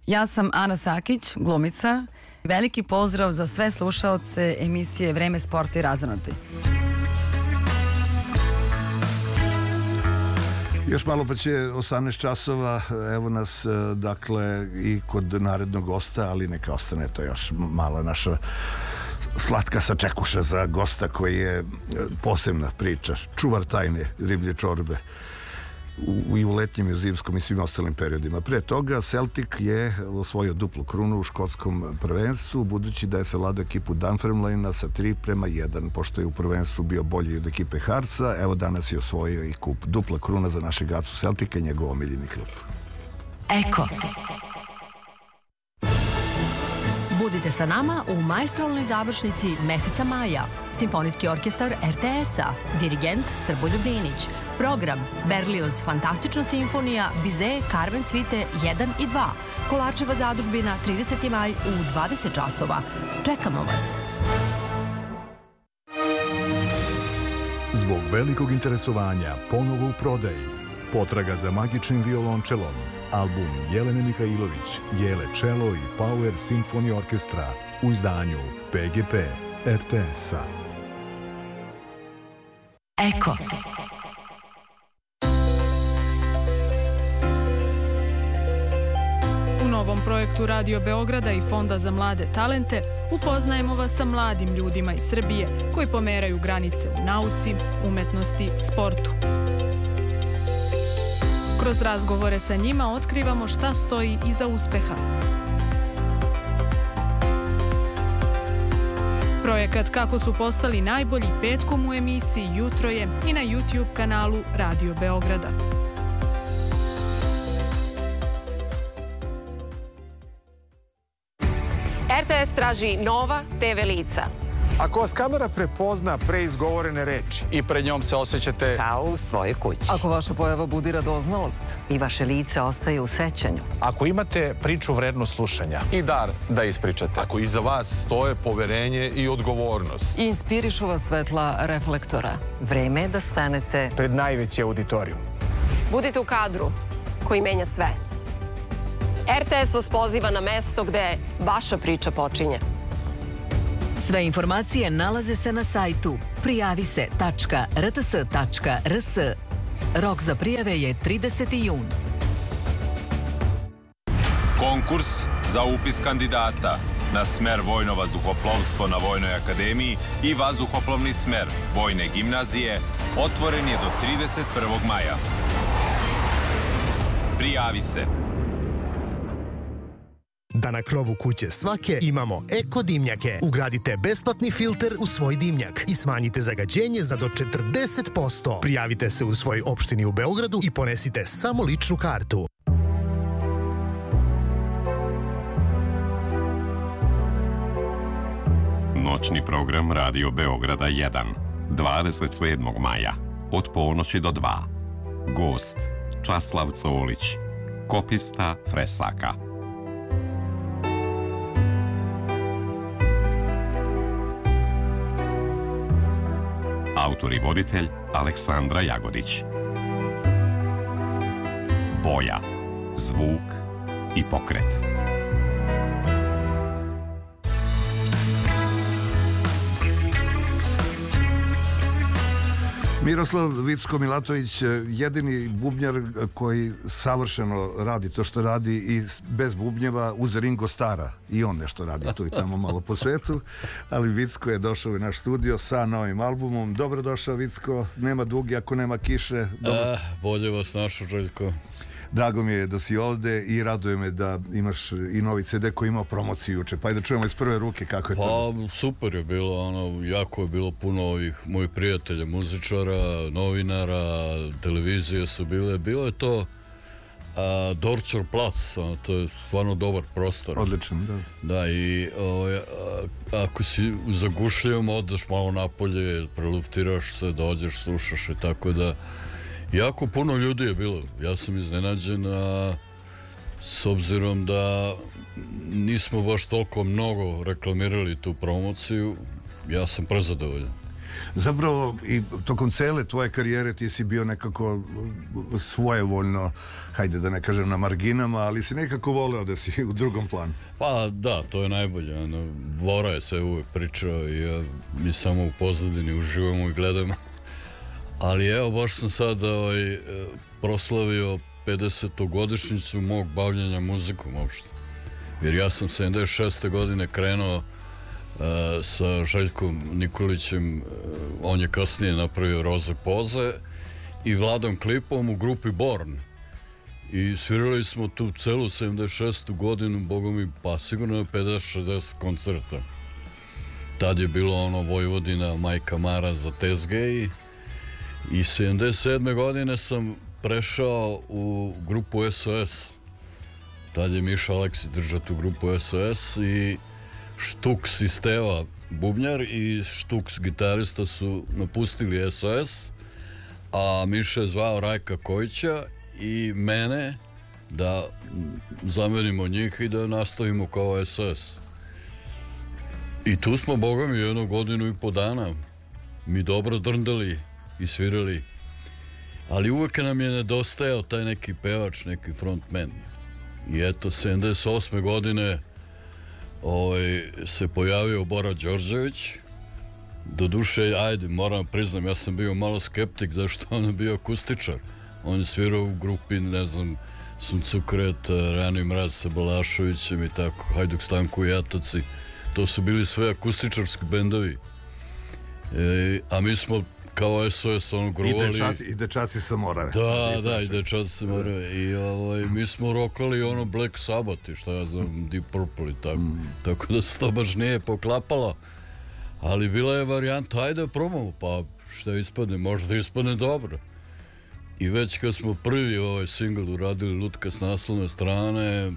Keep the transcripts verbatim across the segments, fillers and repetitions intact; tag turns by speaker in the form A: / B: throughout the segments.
A: Ja sam Ana Sakić, glumica. Veliki pozdrav za sve slušaoce emisije Vreme, sport i razonodi.
B: Još malo pa će osamnaest časova, evo nas dakle i kod narednog gosta, ali neka ostane to još mala naša slatka sačekuša za gosta koji je posebna priča, čuvar tajne riblje čorbe u, i u letnjem i u zimskom i svim ostalim periodima. Pre toga Celtic je osvojio duplu krunu u škotskom prvenstvu, budući da je savladao ekipu Dunfermlinea sa tri prema jedan, pošto je u prvenstvu bio bolji od ekipe Heartsa. Evo danas je osvojio i kup. Dupla kruna za našeg Acu Celtica i njegov omiljeni klub.
C: Eko. Budite sa nama u maestralnoj završnici meseca maja. Simfonijski orkestar er te es-a, dirigent Srboljub Dinić. Program Berlioz Fantastična simfonija, Bizet, Carmen Svite jedan i dva. Kolarčeva zadužbina, trideseti maj u dvadeset časova. Čekamo vas.
D: Zbog velikog interesovanja ponovo u prodaji Potraga za magičnim violončelom, album Jelene Mihajlović, Jele Čelo i Power Symphony Orkestra u izdanju pe ge pe er te es-a.
C: Eko.
E: U novom projektu Radio Beograda i Fonda za mlade talente upoznajemo vas sa mladim ljudima iz Srbije koji pomeraju granice u nauci, umetnosti, sportu. Kroz razgovore sa njima otkrivamo šta stoji iza uspeha. Projekat Kako su postali najbolji petkom u emisiji Jutro je i na YouTube kanalu Radio Beograda.
F: er te es traži nova te ve lica.
G: Ako vas kamera prepozna pre izgovorene reči
H: i pred njom se osjećate
I: kao u svojoj kući.
J: Ako vaša pojava budi radoznalost
I: i vaše lice ostaje u sećanju.
K: Ako imate priču vrednu slušanja
H: i dar da ispričate.
L: Ako iza vas stoje poverenje i odgovornost.
J: I inspirišu vas svetla reflektora.
I: Vreme je da stanete
G: pred najveći auditorijum.
F: Budite u kadru koji menja sve. er te es vas poziva na mesto gde vaša priča počinje.
C: Sve informacije nalaze se na sajtu prijavi se tačka er te es tačka er es. Rok za prijave je trideseti jun.
M: Konkurs za upis kandidata na smer vojno vazduhoplovstvo na Vojnoj akademiji i vazduhoplovni smer Vojne gimnazije otvoren je do trideset prvog maja. Prijavi se.
N: Da na krovu kuće svake imamo eko dimnjake. Ugradite besplatni filter u svoj dimnjak i smanjite zagađenje za do četrdeset posto. Prijavite se u svojoj opštini u Beogradu i ponesite samo ličnu kartu.
O: Noćni program Radio Beograda jedan, dvadeset sedmog maja, od ponoći do dva. Gost Časlav Colić, kopista fresaka. Autor i voditelj Aleksandra Jagodić. Boja, zvuk i pokret.
B: Miroslav Vicko-Milatović, jedini bubnjar koji savršeno radi to što radi i bez bubnjeva uz Ringo Starra. I on nešto radi tu i tamo malo po svetu, ali Vicko je došao u naš studio sa novim albumom. Dobrodošao, Vicko. Nema dugi ako nema kiše.
P: A, bolje vas našao, Željko.
B: Drago mi je da si ovde i raduje me da imaš i novi ce de koji imao promociju juče. Pa i da čujemo iz prve ruke kako je to.
P: Pa super je bilo, ono, jako je bilo puno ovih mojih prijatelja, muzičara, novinara, televizije su bile. Bilo je to a, Dorčor plac, a, to je stvarno dobar prostor.
B: Odličan, da.
P: Da, i o, a, ako si zagušljivom, odeš malo napolje, preluftiraš se, dođeš, slušaš i tako da. Jako puno ljudi je bilo. Ja sam iznenađen, a, s obzirom da nismo baš toliko mnogo reklamirali tu promociju, ja sam prezadovoljan.
B: Zapravo i tokom cele tvoje karijere ti si bio nekako svojevoljno, hajde da ne kažem na marginama, ali si nekako voleo da si u drugom planu.
P: Pa da, to je najbolje. Ono, Vora je sve uvek pričao i ja, mi samo u pozadini uživamo i gledamo. Ali evo, baš sam sad ovaj, proslavio pedesetogodišnjicu mog bavljenja muzikom uopšte. Jer ja sam sedamdeset šeste godine krenuo Uh, sa Željkom Nikolićem, uh, on je kasnije napravio Roze Poze, i Vladom Klipom u grupi Born. I svirali smo tu celu sedamdeset šestu godinu, boga mi, pa sigurno je pedeset šezdeset koncerta. Tad je bilo ono Vojvodina, Majka Mara za tezge i, i sedamdeset sedme godine sam prešao u grupu S O S. Tad je Miša Aleksić držao tu grupu S O S i Štuks i Steva bubnjar i Štuks gitarista su napustili S O S, a Miša je zvao Rajka Kojića i mene da zamenimo njih i da nastavimo kao S O S. I tu smo, boga mi, jednu godinu i po dana mi dobro drndali i svirali, ali uvek nam je nedostajao taj neki pevač, neki frontman. I eto, sedamdeset osme godine Ovaj, se pojavio Bora Đorđević. Doduše, ajde, moram priznam, ja sam bio malo skeptik zašto on je bio akustičar. On je svirao u grupi, ne znam, Suncokret, Rani Mraz sa Balašovićem i tako, Hajduk Stanko i Jataci. To su bili sve akustičarski bendovi. E, a mi smo kao S O S ono gruvali. I
B: dečaci, i dečaci sa Morave.
P: Da, da, i dečaci sa Morave. I ovaj, mi smo rokali ono Black Sabbath i šta ja znam, Deep Purple i tako. Mm. Tako da se to baš nije poklapalo. Ali bila je varijanta, ajde probamo, pa šta ispadne, možda ispadne dobro. I već kad smo prvi ovaj singl uradili, Lutka s naslovne strane,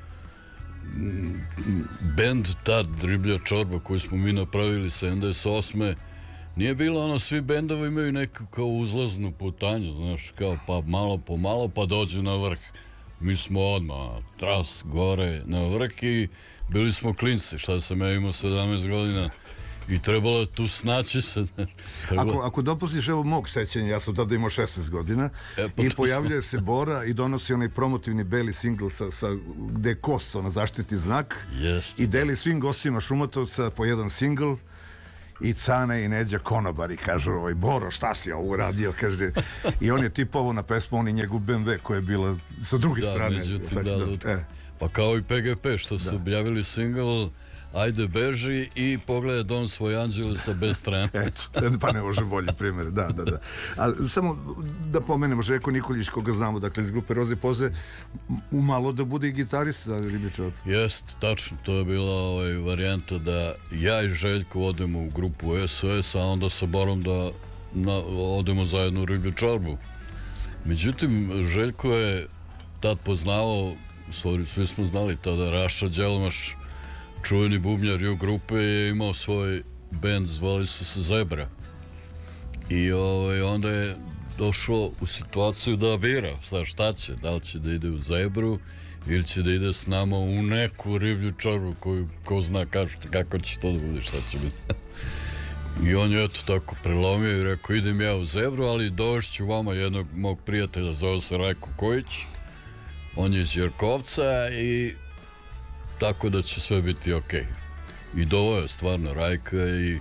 P: bend tad Riblja čorba koju smo mi napravili sedamdeset osme nije bilo ono, svi bendovi imaju neku kao uzlaznu putanju, znaš, kao pa malo po malo pa dođu na vrh. Mi smo odmah tras gore na vrh i bili smo klinci, šta sam ja imao sedamnaest godina i trebalo je tu snaći se. Trebalo...
B: Ako, ako dopustiš, evo mog sećanja, ja sam tada imao šesnaest godina e, pa i pojavljuje smo... se Bora i donosi onaj promotivni beli singl sa, sa, gde je kost, ona zaštiti znak.
P: Jest,
B: i deli svim gostima Šumatovca po jedan singl. I Cane i Neđa konobari, kažu, ovaj, Boro, šta si ovo uradio, kaže. I on je tipovo na pesmu, on i njegov B M W koja je bila sa druge
P: da,
B: strane.
P: Međutim,
B: tak,
P: da,
B: da,
P: Lutka.
B: e.
P: Pa kao i P G P što su
B: da.
P: objavili singl Ajde beži i pogledaj Dom svoj anđele sa bez strane.
B: Eto, pa ne može bolji primjer, da, da, da. A samo da pomenemo, Željko Nikolić, koga znamo, dakle, iz grupe Roze Poze, umalo da bude i gitarist za Riblji čorba.
P: Jest, tačno, to je bila ovaj, varijanta da ja i Željko odemo u grupu S O S, a onda sa Borom da na, odemo zajedno u Riblju čorbu. Međutim, Željko je tad poznavao, sorry, svi smo znali tada, Raša Đelmaš, čuveni bubnjar i u grupe, je imao svoj bend, zvali su se Zebra. I ovaj, onda je došao u situaciju da bira, sad šta će, da li će da ide u Zebru ili će da ide s nama u neku Riblju čorbu koju ko zna kažete kako će to da bude, šta će biti. I on je eto tako prelomio i rekao, idem ja u Zebru, ali dovešću vama jednog mog prijatelja, zove se Rajko Kojić, on je iz Jerkovca i tako da će sve biti okej. I doveo je stvarno Rajka i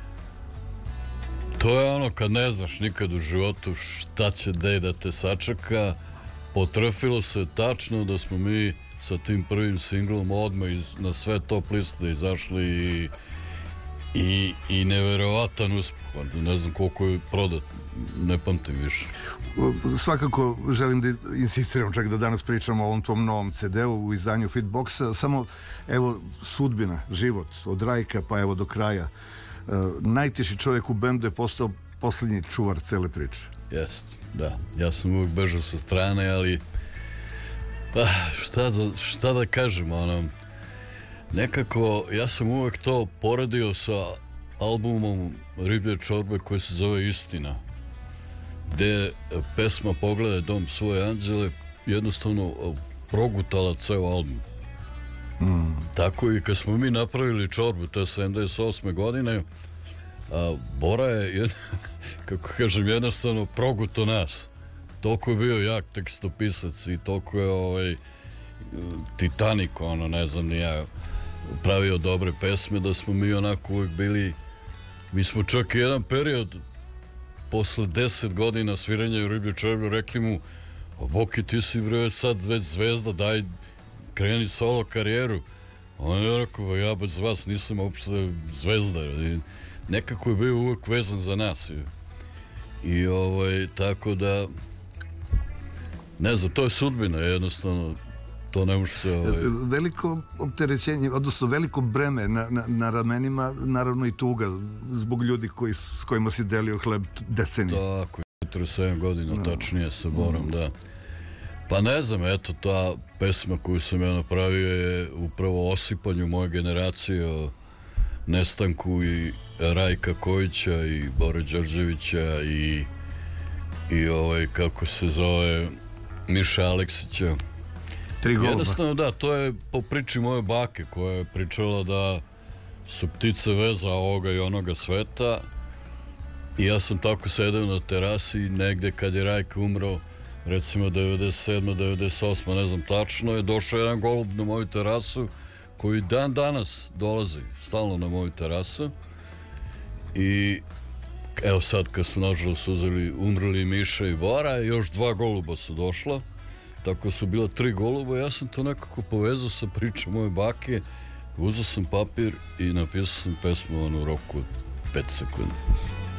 P: to je ono kad ne znaš nikad u životu šta će dej da te sačeka. Potrefilo se tačno da smo mi sa tim prvim singlom odmah iz, na sve top liste izašli i, i, i neverovatan uspeh. Ne znam koliko je prodat, ne pamtim više.
B: Svakako želim da insistiram čak da danas pričamo o ovom tvom novom C D-u u izdanju Fitboxa. Samo, evo, sudbina, život, od Rajka pa evo do kraja. Uh, najtiši čovjek u bendu je postao posljednji čuvar cele priče.
P: Jest, da. Ja sam uvijek bežao sa strane, ali ah, šta, da, šta da kažem, ono, nekako ja sam uvijek to poredio sa albumom Riblje čorbe koji se zove Istina, gde pesma Pogledaj Dom svoje anđele jednostavno progutala ceo album. Mm. Tako i kad smo mi napravili čorbu te sedamdeset osme godine, A Bora je, jed, kako kažem, jednostavno proguto nas. Toliko je bio jak tekstopisac i toliko je ovaj, Titanic, ono, ne znam ni ja, pravio dobre pesme, da smo mi onako uvijek bili, mi smo čak i jedan period posle deset godina sviranja u Riblju čerebu rekli mu, o Boki, ti si bre sad već zvezda, daj kreni solo karijeru. On je rekao, ja bez vas nisam uopšte zvezda. I nekako je bio uvijek vezan za nas. I, i ovaj, tako da, ne znam, to je sudbina, jednostavno, to ne može se... Ovaj...
B: Veliko opterećenje, odnosno veliko breme na, na, na ramenima, naravno i tuga, zbog ljudi koji, s kojima si delio hleb decenije.
P: Tako, četrdeset sedam godina, no. Tačnije sa Borom, da. Pa ne znam, eto, ta pesma koju sam ja napravio je upravo o osipanju moje generacije, o nestanku i Rajka Kojića i Bore Đorđevića i, i ovaj, kako se zove, Miša Aleksića.
B: Tri goluba.
P: Jednostavno, da, to je po priči moje bake koja je pričala da su ptice veza ovoga i onoga sveta i ja sam tako sedeo na terasi negde kad je Rajka umro, recimo devedeset sedma devedeset osma ne znam tačno, je došao jedan golub na moju terasu koji dan danas dolazi stalno na moju terasu i evo sad kad su nažalost uzeli, umrli Miša i Bora, još dva goluba su došla, tako su bila tri goluba, ja sam to nekako povezao sa pričom moje bake, uzeo sam papir i napisao sam pesmu u roku od pet sekundi.